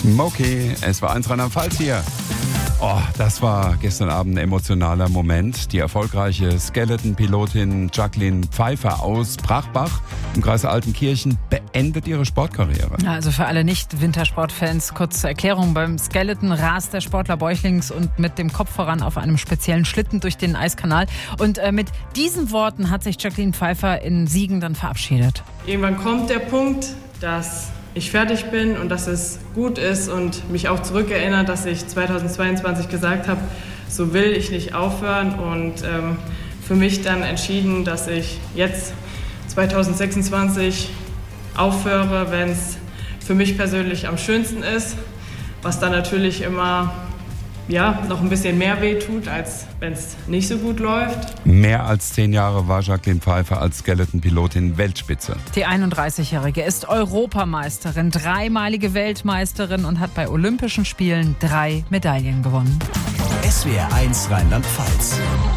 Smokey, es war 1 Rheinland-Pfalz hier. Oh, das war gestern Abend ein emotionaler Moment. Die erfolgreiche Skeleton-Pilotin Jacqueline Pfeiffer aus Brachbach im Kreis Altenkirchen beendet ihre Sportkarriere. Also für alle Nicht-Wintersportfans kurz zur Erklärung. Beim Skeleton rast der Sportler bäuchlings und mit dem Kopf voran auf einem speziellen Schlitten durch den Eiskanal. Und mit diesen Worten hat sich Jacqueline Pfeiffer in Siegen dann verabschiedet. Irgendwann kommt der Punkt, dass ich fertig bin und dass es gut ist und mich auch zurückerinnert, dass ich 2022 gesagt habe, so will ich nicht aufhören und für mich dann entschieden, dass ich jetzt 2026 aufhöre, wenn es für mich persönlich am schönsten ist, was dann natürlich immer noch ein bisschen mehr wehtut, als wenn es nicht so gut läuft. Mehr als 10 Jahre war Jacqueline Pfeiffer als Skeleton-Pilotin Weltspitze. Die 31-Jährige ist Europameisterin, 3-malige Weltmeisterin und hat bei Olympischen Spielen 3 Medaillen gewonnen. SWR 1 Rheinland-Pfalz.